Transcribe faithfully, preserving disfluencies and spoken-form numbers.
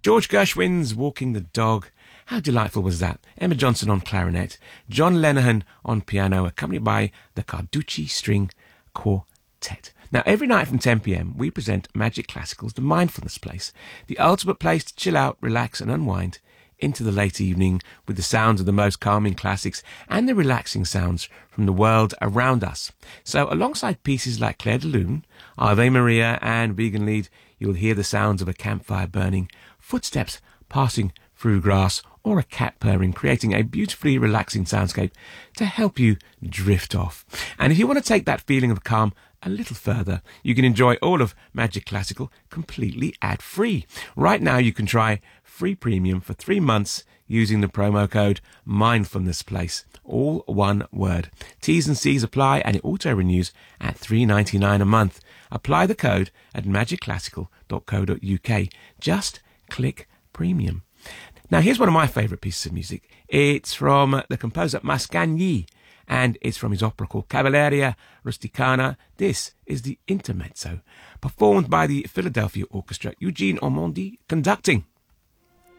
George Gershwin's Walking the Dog. How delightful was that? Emma Johnson on clarinet, John Lenihan on piano, accompanied by the Carducci String Quartet. Now, every night from ten p.m, we present Magic Classical's The Mindfulness Place, the ultimate place to chill out, relax and unwind into the late evening with the sounds of the most calming classics and the relaxing sounds from the world around us. So alongside pieces like Claire de Lune, Ave Maria and Vegan Lied, you'll hear the sounds of a campfire burning, footsteps passing through grass or a cat purring, creating a beautifully relaxing soundscape to help you drift off. And if you want to take that feeling of calm a little further, you can enjoy all of Magic Classical completely ad-free. Right now you can try free premium for three months using the promo code MindfulnessPlace, all one word. T's and C's apply and it auto-renews at three dollars and ninety-nine cents a month. Apply the code at magic classical dot co dot uk. Just click premium. Now here's one of my favourite pieces of music. It's from the composer Mascagni, and it's from his opera called Cavalleria Rusticana. This is the Intermezzo, performed by the Philadelphia Orchestra, Eugene Ormandy conducting.